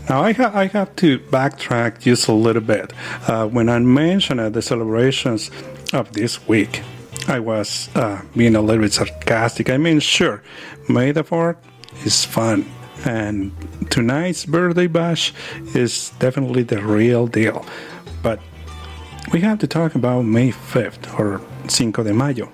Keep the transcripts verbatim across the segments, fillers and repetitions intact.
Now, I, ha- I have to backtrack just a little bit. Uh, when I mentioned the celebrations of this week, I was uh, being a little bit sarcastic. I mean, sure, May the fourth is fun, and tonight's birthday bash is definitely the real deal. But we have to talk about May fifth, or Cinco de Mayo.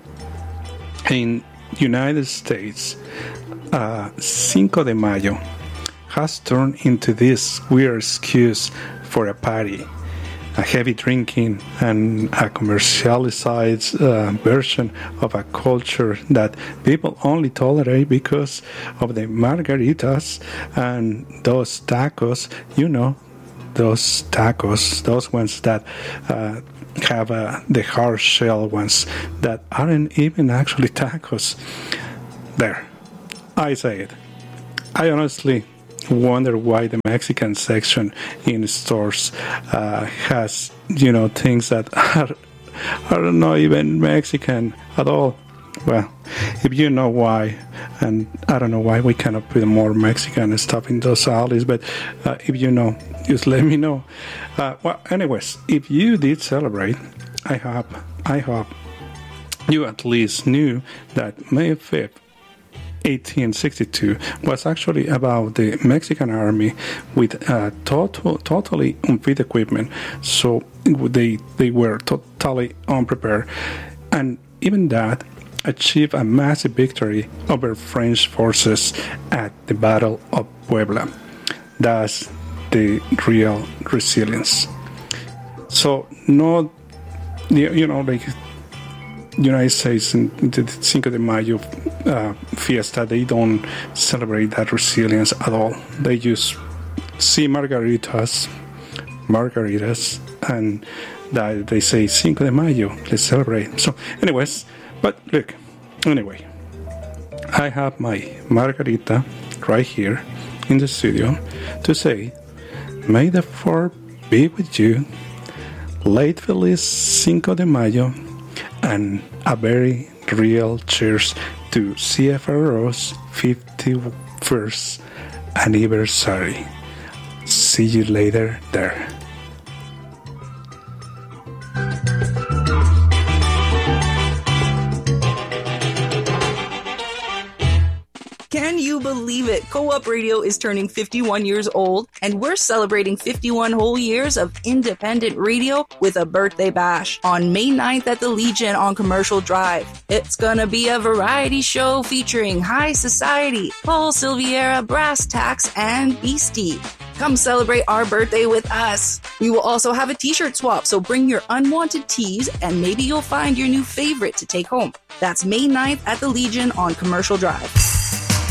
In United States, uh, Cinco de Mayo has turned into this weird excuse for a party, a heavy drinking, and a commercialized uh, version of a culture that people only tolerate because of the margaritas and those tacos, you know, those tacos, those ones that uh, have uh, the hard shell ones that aren't even actually tacos. There, I say it. I honestly wonder why the Mexican section in stores uh, has, you know, things that are, are not even Mexican at all. Well, if you know why, and I don't know why we cannot put more Mexican stuff in those alleys, but uh, if you know, just let me know. Uh, well, anyways, if you did celebrate, I hope, I hope you at least knew that May fifth, eighteen sixty-two was actually about the Mexican army with uh, total, totally unfit equipment, so they they were totally unprepared, and even that achieved a massive victory over French forces at the Battle of Puebla. That's the real resilience. So not, you know, like United States in the Cinco de Mayo uh, fiesta, they don't celebrate that resilience at all. They just see margaritas, margaritas, and that they say Cinco de Mayo, let's celebrate. So, anyways, but look, anyway, I have my margarita right here in the studio to say, may the fourth be with you, late feliz Cinco de Mayo, and a very real cheers to C F R O's fifty-first anniversary. See you later there. Can you believe it? Co-op Radio is turning fifty-one years old, and we're celebrating fifty-one whole years of independent radio with a birthday bash on May ninth at the Legion on Commercial Drive. It's gonna be a variety show featuring High Society, Paul Silviera, Brass Tacks, and Beastie. Come celebrate our birthday with us. We will also have a t-shirt swap, so bring your unwanted tees and maybe you'll find your new favorite to take home. That's May ninth at the Legion on Commercial Drive.